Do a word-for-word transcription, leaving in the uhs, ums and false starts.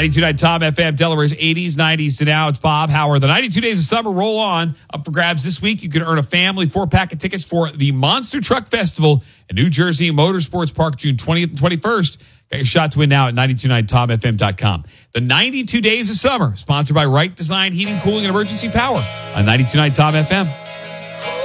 ninety-two point nine Tom F M, Delaware's eighties, nineties to now. It's Bob Howard. The ninety-two Days of Summer roll on. Up for grabs this week. You can earn a family four-pack of tickets for the Monster Truck Festival at New Jersey Motorsports Park, June twentieth and twenty-first. Got your shot to win now at nine two nine tom f m dot com. The ninety-two Days of Summer, sponsored by Wright Design Heating, Cooling, and Emergency Power on ninety-two point nine Tom F M.